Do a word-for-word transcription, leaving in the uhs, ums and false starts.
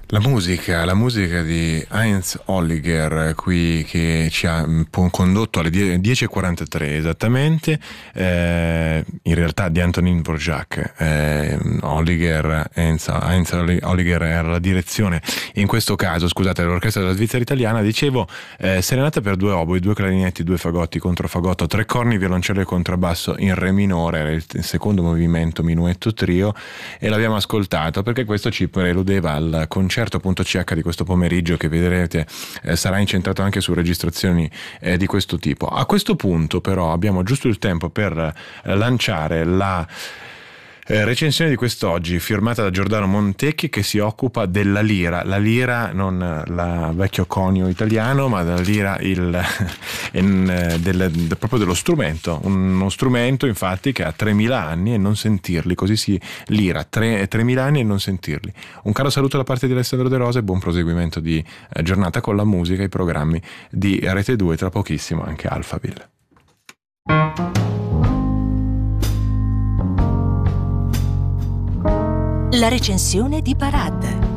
La musica, la musica di Heinz Holliger qui che ci ha condotto alle dieci e quarantatré esattamente, eh, in realtà di Antonin Dvorak. eh, Holliger, Heinz, Heinz Holliger era la direzione in questo caso, scusate, l'orchestra della Svizzera italiana. Dicevo, eh, serenata per due oboi, due clarinetti, due fagotti, controfagotto, tre corni, violoncello e contrabbasso in re minore, era il secondo movimento minuetto trio, e l'abbiamo ascoltato perché questo ci preludeva al concerto appunto C H di questo pomeriggio, che vedrete eh, sarà incentrato anche su registrazioni eh, di questo tipo. A questo punto però abbiamo giusto il tempo per eh, lanciare la Eh, recensione di quest'oggi firmata da Giordano Montecchi, che si occupa della lira, la lira non la vecchio conio italiano, ma della lira il, in, del, del, proprio dello strumento, uno strumento infatti che ha tremila anni e non sentirli, così si lira, tremila anni e non sentirli. Un caro saluto da parte di Alessandro De Rosa e buon proseguimento di eh, giornata con la musica e i programmi di Rete due, tra pochissimo anche Alphaville. La recensione di Parad.